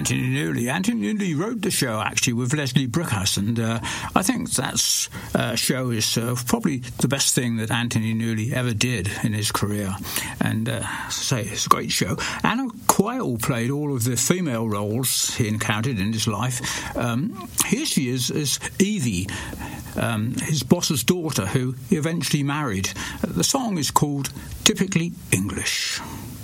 Anthony Newley. Anthony Newley wrote the show, actually, with Leslie Bricusse, and I think that show is probably the best thing that Anthony Newley ever did in his career. And say, it's a great show. Anna Quayle played all of the female roles he encountered in his life. Here she is as Evie, his boss's daughter, who he eventually married. The song is called Typically English.